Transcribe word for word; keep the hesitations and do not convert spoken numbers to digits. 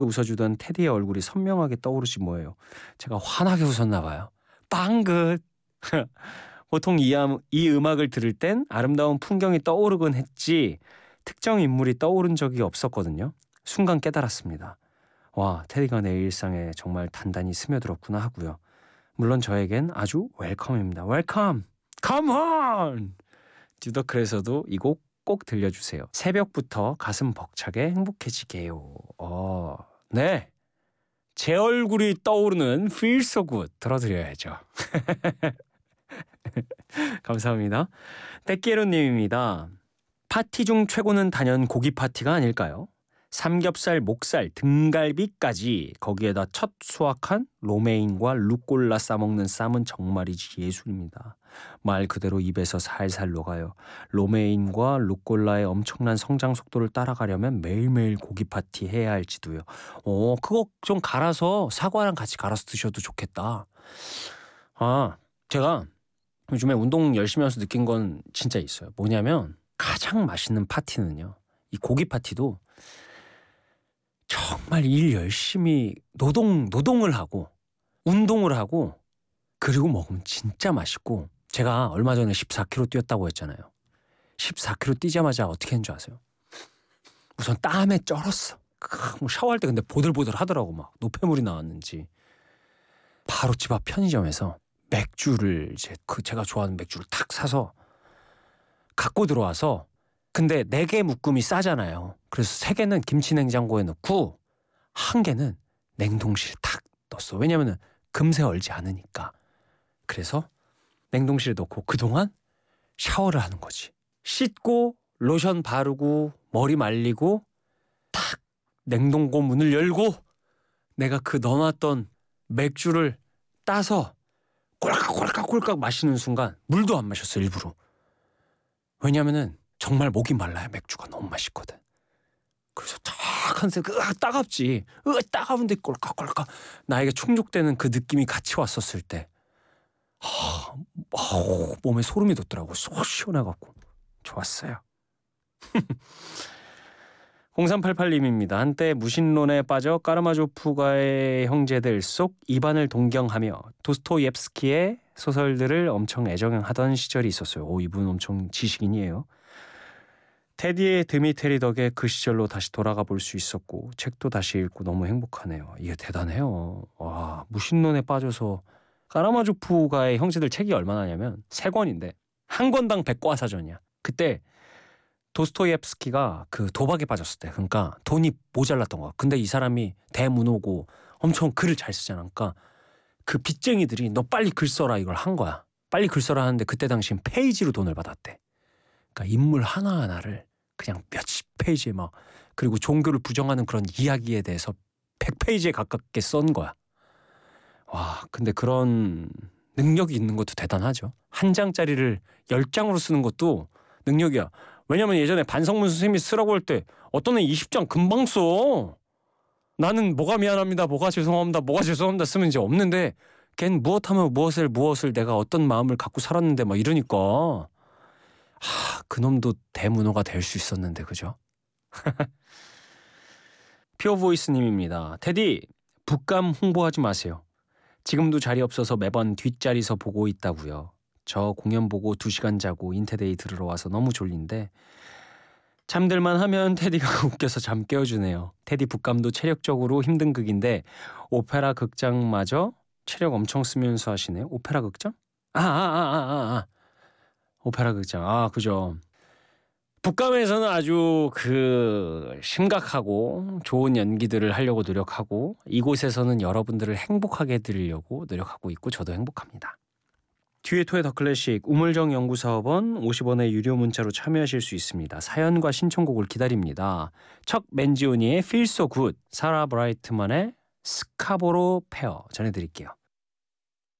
웃어주던 테디의 얼굴이 선명하게 떠오르지 뭐예요. 제가 환하게 웃었나 봐요. 빵긋. 보통 이, 음, 이 음악을 들을 땐 아름다운 풍경이 떠오르곤 했지 특정 인물이 떠오른 적이 없었거든요. 순간 깨달았습니다. 와, 테디가 내 일상에 정말 단단히 스며들었구나 하고요. 물론 저에겐 아주 웰컴입니다. 웰컴! Come on! 듀더클에서도 이 곡 꼭 들려주세요. 새벽부터 가슴 벅차게 행복해지게요. 어, 네. 제 얼굴이 떠오르는 Feel So Good 들어드려야죠. 감사합니다. 떼끼로님입니다. 파티 중 최고는 단연 고기 파티가 아닐까요? 삼겹살, 목살, 등갈비까지 거기에다 첫 수확한 로메인과 루꼴라 싸먹는 쌈은 정말이지 예술입니다. 말 그대로 입에서 살살 녹아요. 로메인과 루꼴라의 엄청난 성장 속도를 따라가려면 매일매일 고기 파티 해야 할지도요. 오, 그거 좀 갈아서 사과랑 같이 갈아서 드셔도 좋겠다. 아, 제가 요즘에 운동 열심히 하면서 느낀 건 진짜 있어요. 뭐냐면 가장 맛있는 파티는요. 이 고기 파티도 정말 일 열심히 노동, 노동을 하고 운동을 하고 그리고 먹으면 진짜 맛있고 제가 얼마 전에 십사 킬로그램 뛰었다고 했잖아요. 십사 킬로그램 뛰자마자 어떻게 했는 줄 아세요? 우선 땀에 쩔었어. 샤워할 때 근데 보들보들 하더라고. 막 노폐물이 나왔는지. 바로 집 앞 편의점에서 맥주를 이제 그 제가 좋아하는 맥주를 탁 사서 갖고 들어와서 근데 네 개 묶음이 싸잖아요. 그래서 세 개는 김치 냉장고에 넣고 한 개는 냉동실에 탁 넣었어. 왜냐면은 금세 얼지 않으니까. 그래서 냉동실에 넣고 그동안 샤워를 하는 거지. 씻고 로션 바르고 머리 말리고 탁 냉동고 문을 열고 내가 그 넣어놨던 맥주를 따서 꼴깍꼴깍꼴깍 마시는 순간 물도 안 마셨어 일부러. 왜냐면은 정말 목이 말라요. 맥주가 너무 맛있거든. 그래서 탁 한새 으아 따갑지. 으아 따가운데 꼴깍꼴깍 나에게 충족되는 그 느낌이 같이 왔었을 때 하, 어, 몸에 소름이 돋더라고. 쏙 시원해갖고 좋았어요. 공삼팔팔님입니다. 한때 무신론에 빠져 까르마조프가의 형제들 속 이반을 동경하며 도스토옙스키의 소설들을 엄청 애정하던 시절이 있었어요. 오, 이분 엄청 지식인이에요. 테디의 드미테리 덕에 그 시절로 다시 돌아가 볼 수 있었고 책도 다시 읽고 너무 행복하네요. 이게 대단해요. 와, 무신론에 빠져서 까라마조프가의 형제들 책이 얼마나 하냐면 세 권인데 한 권당 백과사전이야. 그때 도스토옙스키가 그 도박에 빠졌을 때 그러니까 돈이 모자랐던 거야. 근데 이 사람이 대문호고 엄청 글을 잘 쓰잖아. 그러니까 그 빚쟁이들이 너 빨리 글 써라 이걸 한 거야. 빨리 글 써라 하는데 그때 당시엔 페이지로 돈을 받았대. 그러니까 인물 하나하나를 그냥 몇십 페이지에 막 그리고 종교를 부정하는 그런 이야기에 대해서 백 페이지에 가깝게 쓴 거야. 와, 근데 그런 능력이 있는 것도 대단하죠. 한 장짜리를 열 장으로 쓰는 것도 능력이야. 왜냐면 예전에 반성문 선생님이 쓰라고 할 때 어떤 애 이십 장 금방 써. 나는 뭐가 미안합니다. 뭐가 죄송합니다. 뭐가 죄송합니다 쓰면 이제 없는데 걘 무엇하면 무엇을 무엇을 내가 어떤 마음을 갖고 살았는데 막 이러니까 하, 그놈도 대문호가 될 수 있었는데 그죠? 피어보이스님입니다. 테디, 북감 홍보하지 마세요. 지금도 자리 없어서 매번 뒷자리서 보고 있다고요. 저 공연 보고 두 시간 자고 인테데이 들으러 와서 너무 졸린데 잠들만 하면 테디가 웃겨서 잠 깨워주네요. 테디 북감도 체력적으로 힘든 극인데 오페라 극장마저 체력 엄청 쓰면서 하시네요. 오페라 극장? 아, 아, 아, 아, 아, 아. 오페라 극장. 아, 그죠. 북감에서는 아주 그 심각하고 좋은 연기들을 하려고 노력하고 이곳에서는 여러분들을 행복하게 해드리려고 노력하고 있고 저도 행복합니다. 듀엣토의 더 클래식 우물정 연구사업원 오십 원의 유료 문자로 참여하실 수 있습니다. 사연과 신청곡을 기다립니다. 척 맨지오니의 Feel So Good, 사라 브라이트만의 스카보로 페어 전해드릴게요.